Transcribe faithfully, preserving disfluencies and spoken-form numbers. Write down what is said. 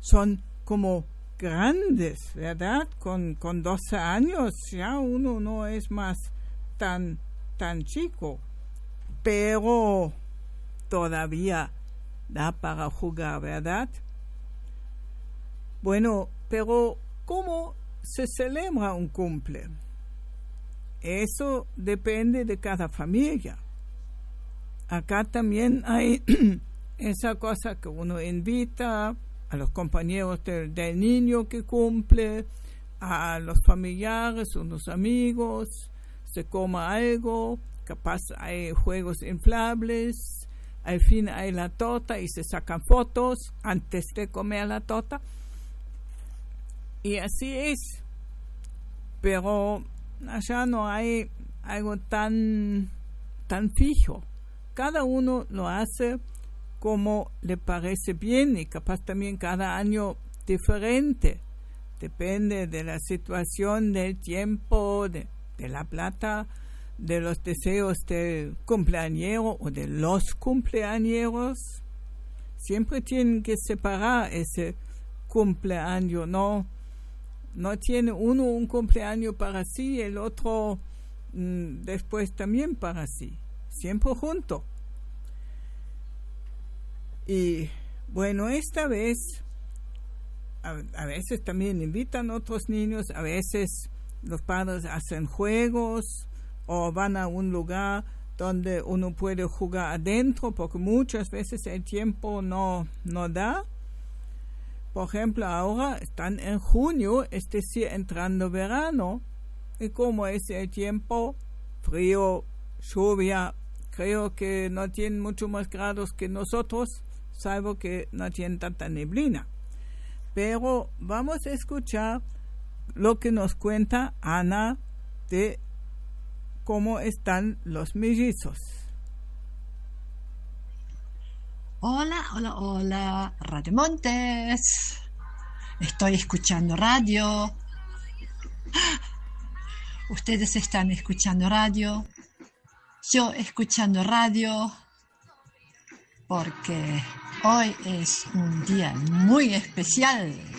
son como grandes, ¿verdad? Con, con doce años ya uno no es más tan, tan chico, pero todavía da para jugar, ¿verdad? Bueno, pero ¿cómo se celebra un cumple? Eso depende de cada familia. Acá también hay esa cosa que uno invita a los compañeros de, del niño que cumple, a los familiares, unos amigos, se coma algo, capaz hay juegos inflables, al fin hay la torta y se sacan fotos antes de comer la torta. Y así es, pero allá no hay algo tan, tan fijo. Cada uno lo hace como le parece bien y capaz también cada año diferente. Depende de la situación, del tiempo, de, de la plata, de los deseos del cumpleañero o de los cumpleañeros. Siempre tienen que separar ese cumpleaños, no, no tiene uno un cumpleaños para sí, el otro mmm, después también para sí, siempre juntos. Y bueno, esta vez, a, a veces también invitan a otros niños, a veces los padres hacen juegos o van a un lugar donde uno puede jugar adentro, porque muchas veces el tiempo no, no da. Por ejemplo, ahora están en junio, es decir, entrando verano, y como es el tiempo frío, lluvia, creo que no tienen mucho más grados que nosotros, salvo que no tienen tanta neblina. Pero vamos a escuchar lo que nos cuenta Ana de cómo están los mellizos. Hola, hola, hola, Radio Montes. Estoy escuchando radio. Ustedes están escuchando radio. Yo escuchando radio. Porque hoy es un día muy especial.